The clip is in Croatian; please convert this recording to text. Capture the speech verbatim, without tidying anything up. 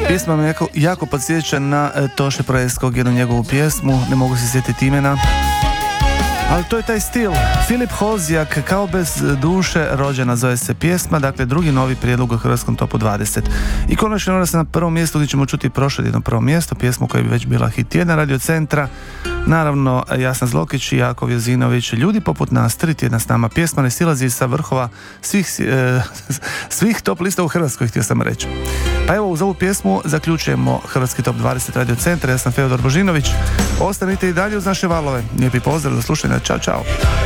Pjesma me jako, jako podsjeća na Toše Proeskog, jednu njegovu pjesmu, ne mogu se sjetiti imena. Ali to je taj stil. Filip Hozjak, Kao bez duše rođena zove se pjesma, dakle drugi novi prijedlog u hrvatskom topu dvadeset. I konačno ona se na prvom mjestu gdje ćemo čuti prošlo jedno prvo mjesto, pjesmu koja bi već bila hit tjedna Radio Centra. Naravno, Jasna Zlokić i Jakov Jozinović, Ljudi poput nas, tri tjedna s nama. Pjesma ne silazi sa vrhova svih, e, svih top lista u Hrvatskoj, htio sam reći. Pa evo, uz ovu pjesmu zaključujemo Hrvatski top dvadeset Radio Centra. Ja sam Feodor Božinović. Ostanite i dalje uz naše valove. Lijepi pozdrav, do slušanja. Ćao, čao.